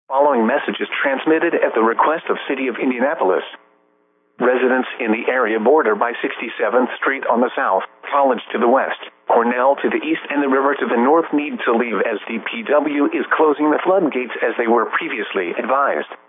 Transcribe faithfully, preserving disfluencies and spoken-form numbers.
Following message is transmitted at the request of City of Indianapolis. Residents in the area border by sixty-seventh Street on the south, College to the west, Cornell to the east, and the river to the north need to leave as D P W is closing the floodgates as they were previously advised.